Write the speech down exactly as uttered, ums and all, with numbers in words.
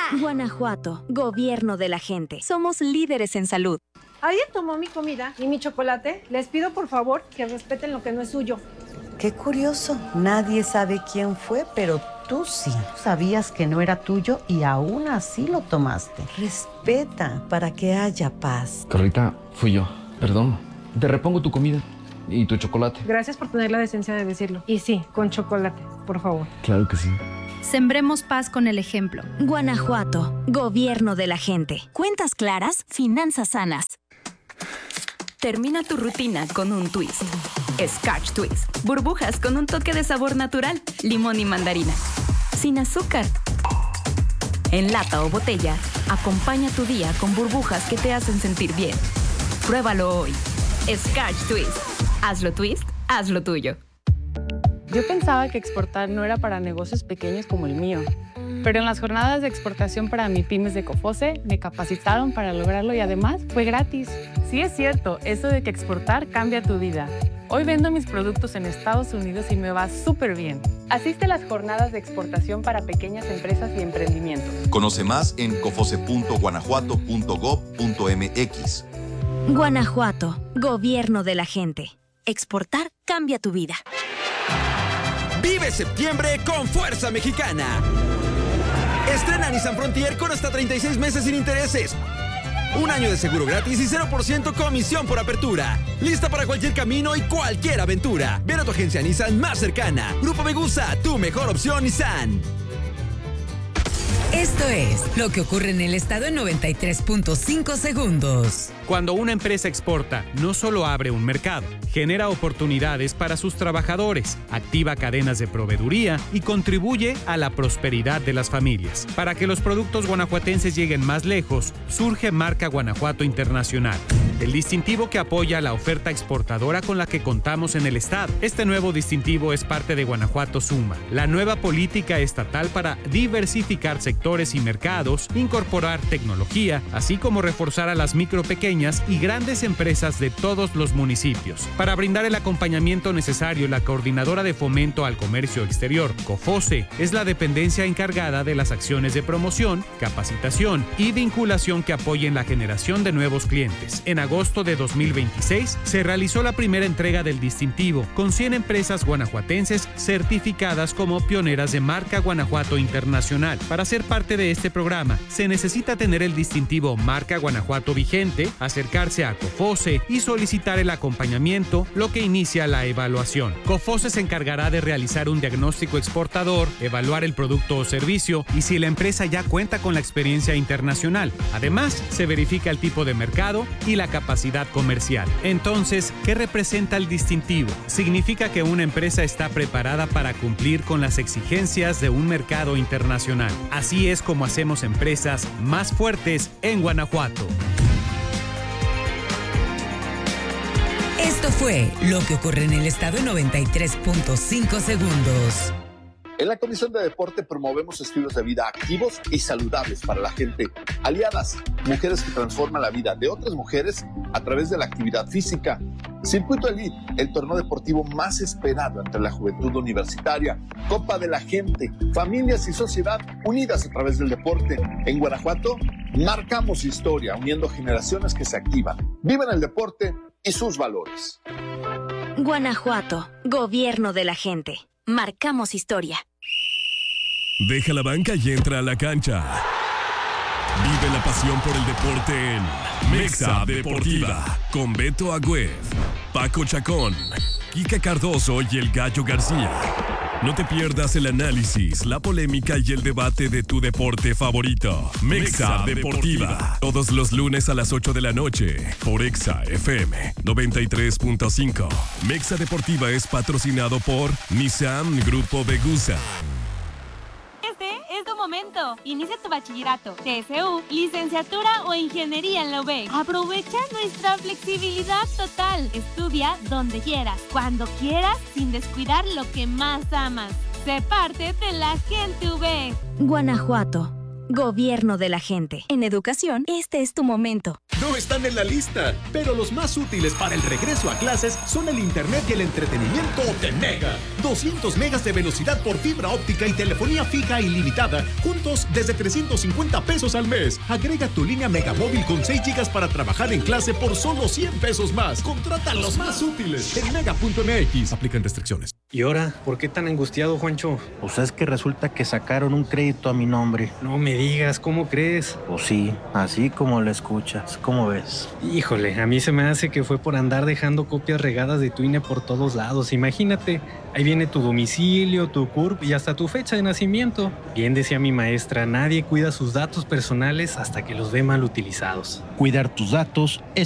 Guanajuato, gobierno de la gente. Somos líderes en salud. Alguien tomó mi comida y mi chocolate. Les pido por favor que respeten lo que no es suyo. Qué curioso. Nadie sabe quién fue, pero tú sí. Sabías que no era tuyo y aún así lo tomaste. Respeta para que haya paz. Carlita, fui yo. Perdón. Te repongo tu comida y tu chocolate. Gracias por tener la decencia de decirlo. Y sí, con chocolate, por favor. Claro que sí. Sembremos paz con el ejemplo. Guanajuato, gobierno de la gente. Cuentas claras, finanzas sanas. Termina tu rutina con un twist. Scotch Twist. Burbujas con un toque de sabor natural, limón y mandarina. Sin azúcar. En lata o botella, acompaña tu día con burbujas que te hacen sentir bien. Pruébalo hoy. Scotch Twist. Hazlo twist, hazlo tuyo. Yo pensaba que exportar no era para negocios pequeños como el mío, pero en las jornadas de exportación para MIPYMES de COFOSE me capacitaron para lograrlo y además fue gratis. Sí es cierto, eso de que exportar cambia tu vida. Hoy vendo mis productos en Estados Unidos y me va súper bien. Asiste a las jornadas de exportación para pequeñas empresas y emprendimientos. Conoce más en cofose punto guanajuato punto gob punto mx. Guanajuato, gobierno de la gente. Exportar cambia tu vida. Vive septiembre con Fuerza Mexicana. Estrena Nissan Frontier con hasta treinta y seis meses sin intereses. Un año de seguro gratis y cero por ciento comisión por apertura. Lista para cualquier camino y cualquier aventura. Ven a tu agencia Nissan más cercana. Grupo Megusa, tu mejor opción Nissan. Esto es lo que ocurre en el estado en noventa y tres punto cinco segundos. Cuando una empresa exporta, no solo abre un mercado, genera oportunidades para sus trabajadores, activa cadenas de proveeduría y contribuye a la prosperidad de las familias. Para que los productos guanajuatenses lleguen más lejos, surge Marca Guanajuato Internacional, el distintivo que apoya la oferta exportadora con la que contamos en el estado. Este nuevo distintivo es parte de Guanajuato Suma, la nueva política estatal para diversificar sectores y mercados, incorporar tecnología, así como reforzar a las micro, pequeñas y grandes empresas de todos los municipios. Para brindar el acompañamiento necesario, la Coordinadora de Fomento al Comercio Exterior, COFOSE, es la dependencia encargada de las acciones de promoción, capacitación y vinculación que apoyen la generación de nuevos clientes. En agosto de dos mil veintiséis se realizó la primera entrega del distintivo, con cien empresas guanajuatenses certificadas como pioneras de Marca Guanajuato Internacional. Para ser parte de este programa, se necesita tener el distintivo Marca Guanajuato vigente, acercarse a COFOSE y solicitar el acompañamiento, lo que inicia la evaluación. COFOSE se encargará de realizar un diagnóstico exportador, evaluar el producto o servicio y si la empresa ya cuenta con la experiencia internacional. Además, se verifica el tipo de mercado y la capacidad comercial. Entonces, ¿qué representa el distintivo? Significa que una empresa está preparada para cumplir con las exigencias de un mercado internacional. Así es como hacemos empresas más fuertes en Guanajuato. Esto fue lo que ocurre en el estado en noventa y tres punto cinco segundos. En la Comisión de Deporte promovemos estilos de vida activos y saludables para la gente. Aliadas, mujeres que transforman la vida de otras mujeres a través de la actividad física. Circuito Elite, el torneo deportivo más esperado entre la juventud universitaria. Copa de la Gente, familias y sociedad unidas a través del deporte. En Guanajuato, marcamos historia, uniendo generaciones que se activan, viven el deporte y sus valores. Guanajuato, gobierno de la gente. Marcamos historia. Deja la banca y entra a la cancha. Vive la pasión por el deporte en Mexa Deportiva. Con Beto Agüed, Paco Chacón, Kika Cardoso y el Gallo García. No te pierdas el análisis, la polémica y el debate de tu deporte favorito. Mexa Deportiva. Todos los lunes a las ocho de la noche por Exa F M noventa y tres punto cinco. Mexa Deportiva es patrocinado por Nissan Grupo Megusa. Este es tu momento. Inicia tu bachillerato, T S U, licenciatura o ingeniería en la U B. Aprovecha nuestra flexibilidad total. Estudia donde quieras, cuando quieras, sin descuidar lo que más amas. Sé parte de la gente U B. Guanajuato, Gobierno de la gente. En educación, este es tu momento. No están en la lista, pero los más útiles para el regreso a clases son el internet y el entretenimiento de Mega. doscientos megas de velocidad por fibra óptica y telefonía fija ilimitada, juntos desde trescientos cincuenta pesos al mes. Agrega tu línea Megamóvil con seis gigas para trabajar en clase por solo cien pesos más. Contrata los más útiles en mega punto m x. Aplican restricciones. ¿Y ahora? ¿Por qué tan angustiado, Juancho? Pues es que resulta que sacaron un crédito a mi nombre. No me digas, ¿cómo crees? Pues sí, así como lo escuchas. ¿Cómo ves? Híjole, a mí se me hace que fue por andar dejando copias regadas de tu I N E por todos lados. Imagínate, ahí viene tu domicilio, tu C U R P y hasta tu fecha de nacimiento. Bien decía mi maestra, nadie cuida sus datos personales hasta que los ve mal utilizados. Cuidar tus datos es